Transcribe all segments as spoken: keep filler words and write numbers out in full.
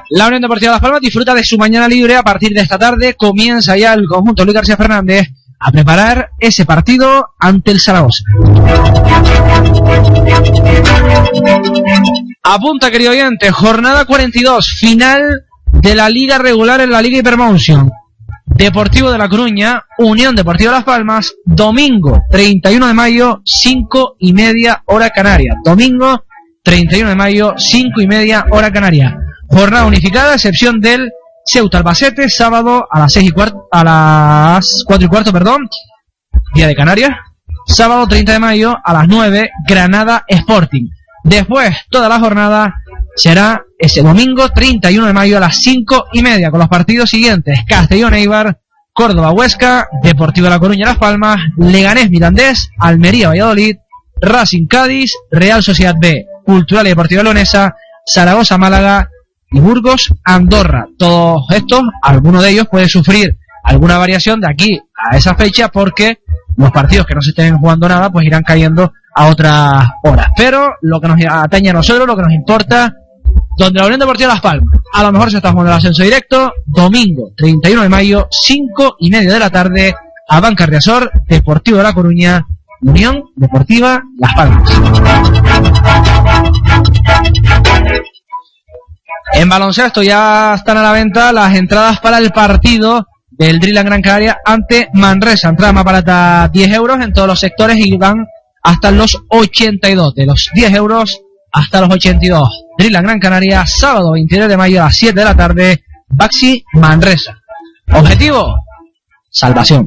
La Unión Deportiva Las Palmas disfruta de su mañana libre. A partir de esta tarde comienza ya el conjunto Luis García Fernández a preparar ese partido ante el Zaragoza. Apunta, querido oyente, jornada cuarenta y dos, final de la liga regular en la Liga Hypermotion. Deportivo de La Coruña, Unión Deportiva Las Palmas, domingo treinta y uno de mayo, cinco y media hora canaria. Domingo treinta y uno de mayo, cinco y media hora canaria. Jornada unificada, a excepción del Ceuta Albacete, sábado a las seis y cuarto, a las cuatro y cuarto, perdón, día de Canarias. Sábado treinta de mayo a las nueve, Granada Sporting. Después, toda la jornada será ese domingo treinta y uno de mayo a las cinco y media, con los partidos siguientes: Castellón Eibar, Córdoba Huesca, Deportivo de La Coruña Las Palmas, Leganés Mirandés, Almería Valladolid, Racing Cádiz, Real Sociedad B, Cultural y Deportiva Leonesa, Zaragoza Málaga y Burgos Andorra. Todos estos, alguno de ellos puede sufrir alguna variación de aquí a esa fecha, porque los partidos que no se estén jugando nada pues irán cayendo a otras horas. Pero lo que nos atañe a nosotros, lo que nos importa, donde la Unión Deportiva Las Palmas a lo mejor se está jugando el ascenso directo, domingo treinta y uno de mayo, cinco y media de la tarde, a Banca Riazor, Deportivo de La Coruña, Unión Deportiva Las Palmas. En baloncesto ya están a la venta las entradas para el partido del Drill Gran Canaria ante Manresa. Entrada más barata diez euros en todos los sectores y van hasta los ochenta y dos. De los diez euros hasta los ochenta y dos. Drill Gran Canaria, sábado veintidós de mayo a las siete de la tarde, Baxi Manresa. Objetivo: salvación.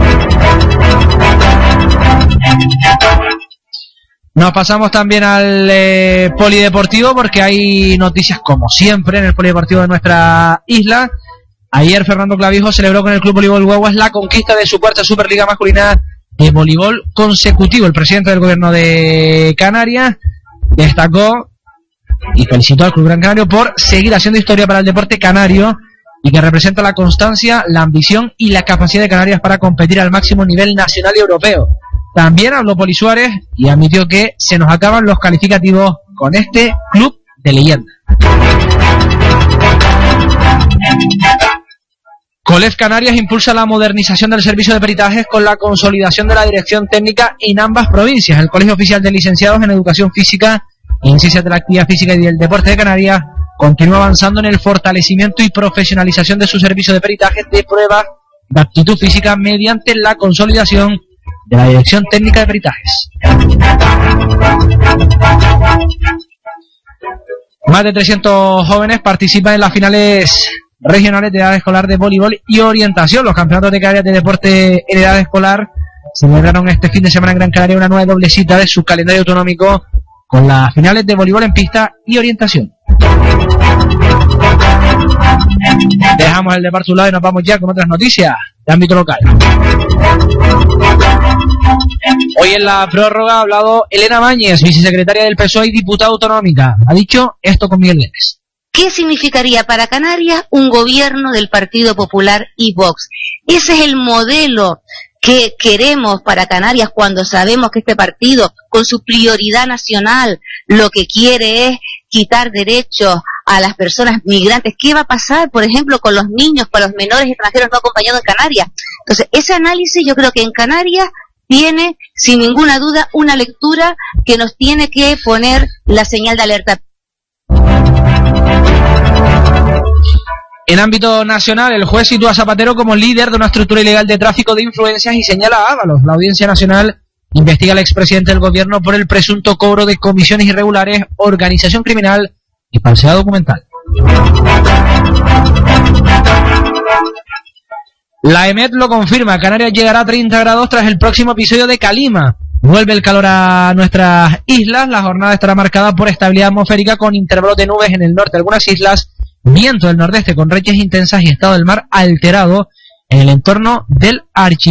Nos pasamos también al eh, polideportivo, porque hay noticias como siempre en el polideportivo de nuestra isla. Ayer Fernando Clavijo celebró con el Club Voleibol Guaguas la conquista de su cuarta Superliga masculina de voleibol consecutivo. El presidente del gobierno de Canarias destacó y felicitó al Club Gran Canario por seguir haciendo historia para el deporte canario, y que representa la constancia, la ambición y la capacidad de Canarias para competir al máximo nivel nacional y europeo. También habló Poli Suárez y admitió que se nos acaban los calificativos con este club de leyenda. Colef Canarias impulsa la modernización del servicio de peritajes con la consolidación de la dirección técnica en ambas provincias. El Colegio Oficial de Licenciados en Educación Física y Ciencias de la Actividad Física y del Deporte de Canarias continúa avanzando en el fortalecimiento y profesionalización de su servicio de peritajes de pruebas de aptitud física mediante la consolidación de la Dirección Técnica de Peritajes. Más de trescientos jóvenes participan en las finales regionales de edad escolar de voleibol y orientación. Los campeonatos de Canarias de deporte en edad escolar celebraron este fin de semana en Gran Canaria una nueva doble cita de su calendario autonómico, con las finales de voleibol en pista y orientación. Dejamos el deporte a un lado y nos vamos ya con otras noticias de ámbito local. Hoy en la prórroga ha hablado Elena Báñez, vicesecretaria del P S O E y diputada autonómica. Ha dicho esto con Miguel Leves. ¿Qué significaría para Canarias un gobierno del Partido Popular y Vox? Ese es el modelo que queremos para Canarias, cuando sabemos que este partido, con su prioridad nacional, lo que quiere es quitar derechos a las personas migrantes. ¿Qué va a pasar, por ejemplo, con los niños, con los menores extranjeros no acompañados en Canarias? Entonces, ese análisis yo creo que en Canarias tiene, sin ninguna duda, una lectura que nos tiene que poner la señal de alerta. En ámbito nacional, el juez sitúa a Zapatero como líder de una estructura ilegal de tráfico de influencias y señala a Ábalos. La Audiencia Nacional investiga al expresidente del gobierno por el presunto cobro de comisiones irregulares, organización criminal y falsedad documental. La EMET lo confirma, Canarias llegará a treinta grados tras el próximo episodio de Calima. Vuelve el calor a nuestras islas, la jornada estará marcada por estabilidad atmosférica con intervalos de nubes en el norte de algunas islas, viento del nordeste con rachas intensas y estado del mar alterado en el entorno del archipiélago.